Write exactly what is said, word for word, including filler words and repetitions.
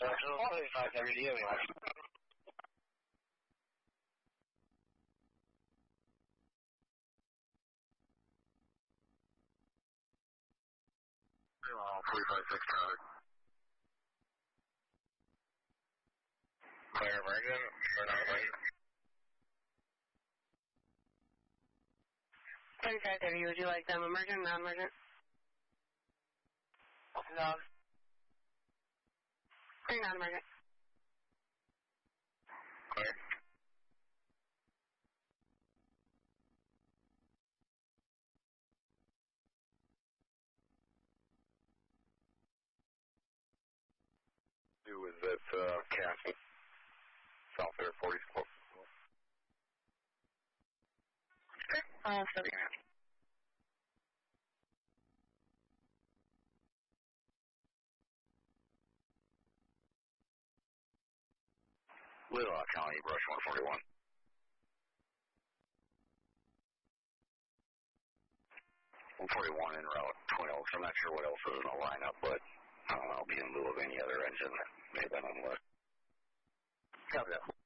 five W D, anyway. forty-five six traffic. Clear emergent, or not emergent? thirty-five W, would you like them emergent, non-emergent? No. Clear non-emergent. Clear. Who is that, uh, Cassie? South Air forty-four. Okay, I'll still be around. Little Rock County, Brush one forty-one. one forty-one en route, Twin Oaks. I'm not sure what else is in the lineup, but uh, I'll be in lieu of any other engine that may have been on the list. Copy that.